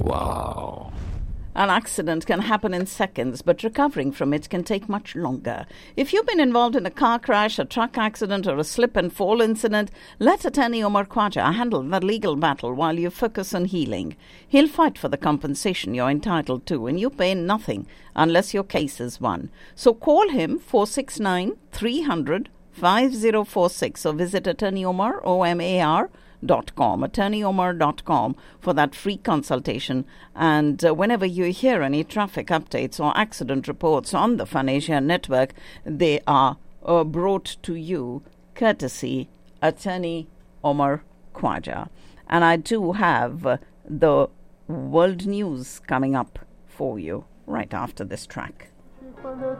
Wow. An accident can happen in seconds, but recovering from it can take much longer. If you've been involved in a car crash, a truck accident, or a slip and fall incident, let attorney Omar Khwaja handle the legal battle while you focus on healing. He'll fight for the compensation you're entitled to, and you pay nothing unless your case is won. So call him 469-300-5046 or visit attorney Omar, OMAR.com, attorneyomar.com for that free consultation. And whenever you hear any traffic updates or accident reports on the Fun Asia network, they are brought to you courtesy attorney Omar Khwaja. And I do have the world news coming up for you right after this track.